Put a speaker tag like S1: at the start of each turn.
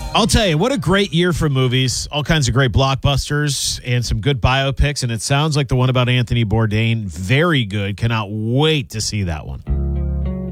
S1: I'll tell you, what a great year for movies. All kinds of great blockbusters and some good biopics. And it sounds like the one about Anthony Bourdain, very good. Cannot wait to see that one.